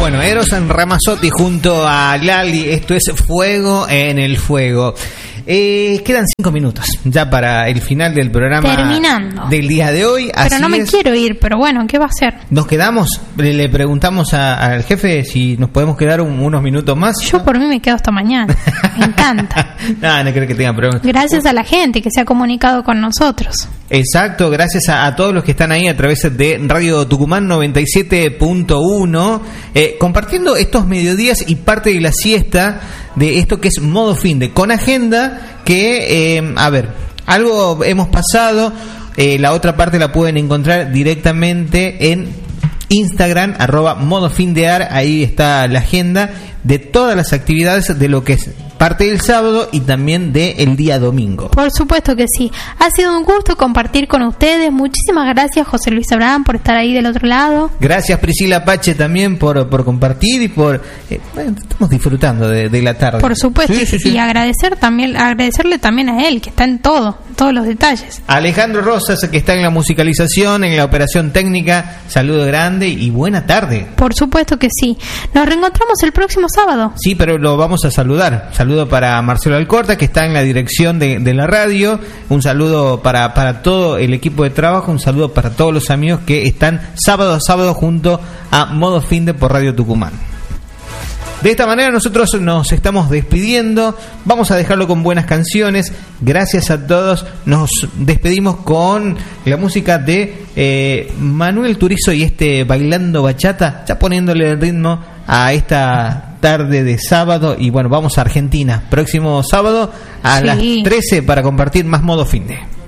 Bueno, Eros Ramazzotti junto a Lali, esto es Fuego en el Fuego. Quedan 5 minutos ya para el final del programa. Terminando. Del día de hoy. Pero así no me es. quiero ir, pero bueno, ¿qué va a hacer? ¿Nos quedamos? Le preguntamos al jefe si nos podemos quedar unos minutos más. Yo por mí me quedo hasta mañana. Me encanta. No creo que tengan problemas. Gracias a la gente que se ha comunicado con nosotros. Exacto, gracias a todos los que están ahí a través de Radio Tucumán 97.1, compartiendo estos mediodías y parte de la siesta de esto que es Modo Finde, con agenda que, algo hemos pasado, la otra parte la pueden encontrar directamente en Instagram, @modofindear, ahí está la agenda de todas las actividades de lo que es parte del sábado y también del día domingo. Por supuesto que sí. Ha sido un gusto compartir con ustedes. Muchísimas gracias, José Luis Abraham, por estar ahí del otro lado. Gracias, Priscila Pache, también por compartir y por... estamos disfrutando de la tarde. Por supuesto. Sí. Y agradecerle también a él, que está en todos los detalles. Alejandro Rosas, que está en la musicalización, en la operación técnica. Saludo grande y buena tarde. Por supuesto que sí. Nos reencontramos el próximo sábado. Sí, pero lo vamos a saludar. Saludo para Marcelo Alcorta, que está en la dirección de la radio. Un saludo para todo el equipo de trabajo. Un saludo para todos los amigos que están sábado a sábado junto a Modo Finde por Radio Tucumán. De esta manera nosotros nos estamos despidiendo. Vamos a dejarlo con buenas canciones. Gracias a todos. Nos despedimos con la música de Manuel Turizo y Bailando Bachata, ya poniéndole el ritmo a esta tarde de sábado. Y bueno, vamos a Argentina próximo sábado a las 13 para compartir más Modo Finde.